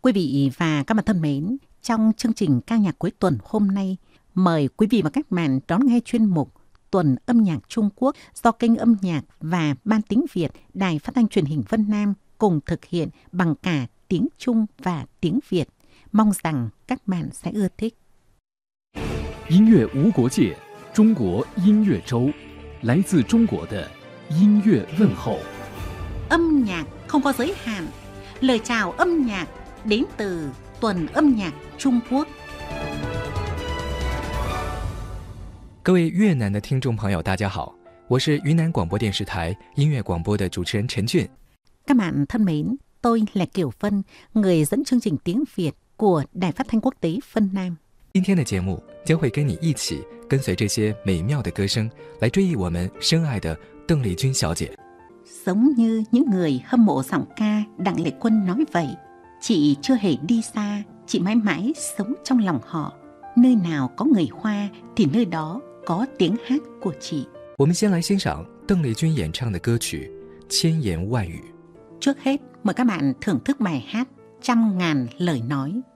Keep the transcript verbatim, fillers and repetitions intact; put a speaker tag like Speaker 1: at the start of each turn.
Speaker 1: Quý vị và các bạn thân mến, trong chương trình ca nhạc cuối tuần hôm nay, mời quý vị và các bạn đón nghe chuyên mục Tuần âm nhạc Trung Quốc do kênh âm nhạc và Ban Tiếng Việt Đài Phát thanh Truyền hình Vân Nam cùng thực hiện bằng cả tiếng Trung và tiếng Việt. Mong rằng các bạn sẽ ưa thích.
Speaker 2: 音乐无国界，中国音乐周，来自中国的音乐问候。
Speaker 1: Âm nhạc không có giới hạn. Lời chào âm nhạc đến từ Tuần âm nhạc Trung Quốc.
Speaker 3: 各位越南的听众朋友，大家好，我是云南广播电视台音乐广播的主持人陈俊。
Speaker 1: Các bạn thân mến, tôi là Kiều Vân, người dẫn chương trình tiếng Việt của Đài Phát thanh Quốc tế Vân Nam.
Speaker 3: 今天的节目将会跟你一起跟随这些美妙的歌声，来追忆我们深爱的邓丽君小姐。
Speaker 1: Giống như những người hâm mộ giọng ca Đặng Lệ Quân nói vậy, chị chưa hề đi xa, chị mãi mãi sống trong lòng họ. Nơi nào có người Hoa thì nơi đó có tiếng hát của chị.
Speaker 3: 我们先来欣赏邓丽君演唱的歌曲《千言万语》。
Speaker 1: Trước hết, mời các bạn thưởng thức bài hát Trăm ngàn lời nói.